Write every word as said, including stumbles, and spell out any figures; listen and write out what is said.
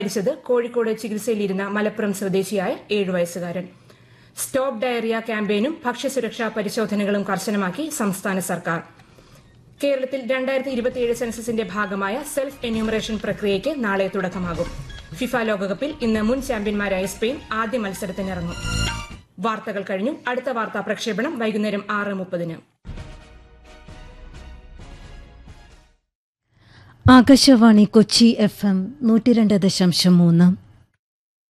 മരിച്ചത് കോഴിക്കോട് ചികിത്സയിലിരുന്ന മലപ്പുറം സ്വദേശിയായ ഏഴു വയസ്സുകാരൻ. സ്റ്റോപ്പ് ഡയറിയ ക്യാമ്പയിനും ഭക്ഷ്യസുരക്ഷാ പരിശോധനകളും കർശനമാക്കി സംസ്ഥാന സർക്കാർ. കേരളത്തിൽ രണ്ടായിരത്തി ഇരുപത്തിയേഴ് സെൻസസിന്റെ ഭാഗമായ സെൽഫ് എന്യൂമറേഷൻ പ്രക്രിയയ്ക്ക് നാളെ തുടക്കമാകും. ഫിഫ ലോകകപ്പിൽ ഇന്ന് മുൻ ചാമ്പ്യന്മാരായ സ്പെയിൻ ആദ്യ മത്സരത്തിനിറങ്ങും. വാർത്തകൾ കഴിഞ്ഞു. അടുത്ത വാർത്താ പ്രക്ഷേപണം വൈകുന്നേരം ആറ് മുപ്പതിന്. ആകാശവാണി കൊച്ചി എഫ് എം നൂറ്റി രണ്ട് ദശാംശം മൂന്ന്.